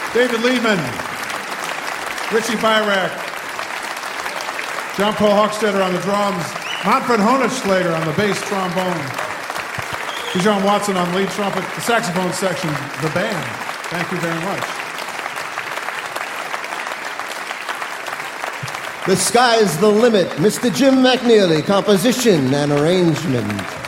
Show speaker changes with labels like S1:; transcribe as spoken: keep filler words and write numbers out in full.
S1: David Liebman, Richie Byrack, John Paul Hochstetter on the drums, Manfred Honigschlager on the bass trombone, Dijon Watson on lead trumpet, the saxophone section, the band. Thank you very much.
S2: The Sky's the Limit, Mister Jim McNeely, composition and arrangement.